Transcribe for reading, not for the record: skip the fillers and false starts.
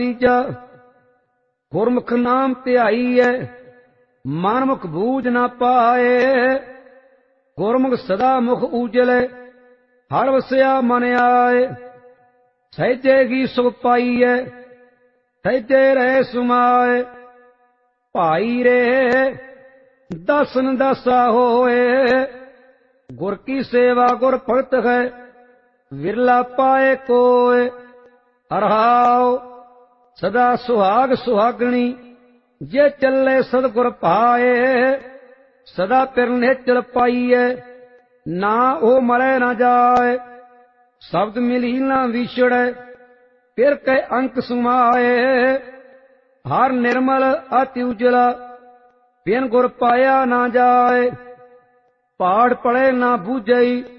ਤੀਜਾ ਗੁਰਮੁਖ ਨਾਮ ਧਿਆਈਐ ਮਨਮੁਖ ਬੂਝ ਨਾ ਪਾਏ। ਗੁਰਮੁਖ ਸਦਾ ਮੁਖ ਊਜਲੇ ਹਰ ਵਸਿਆ ਮਨ ਆਏ। ਸਹਿਜੇ ਕੀ ਸੁਖ ਪਾਈਐ ਸਹਿਜੇ ਰਹਿ ਸੁਮਾਏ। ਭਾਈ ਰੇ ਦਸਨ ਦਾਸਾ ਹੋਏ ਗੁਰ ਕੀ ਸੇਵਾ ਗੁਰ ਭਗਤ ਹੈ ਵਿਰਲਾ ਪਾਏ ਕੋਏ। ਹਰਿ ਸਦਾ ਸੁਹਾਗ ਸੁਹਾਗਣੀ ਜੇ ਚੱਲੇ ਸਤਿਗੁਰ ਪਾਏ। ਸਦਾ ਪਿਰ ਨਿਹਚਲ ਪਾਈਐ ਨਾ ਉਹ ਮਰੈ ਨਾ ਜਾਏ। ਸ਼ਬਦ ਮਿਲੀ ਨਾ ਵਿਛੜੈ ਫਿਰ ਕੈ ਅੰਕ ਸੁਮਾਏ। ਹਰ ਨਿਰਮਲ ਅਤਿ ਉਜਲਾ ਬਿਨ ਗੁਰ ਪਾਇਆ ਨਾ ਜਾਏ। ਪਾੜ ਪੜੇ ਨਾ ਬੂਝਈ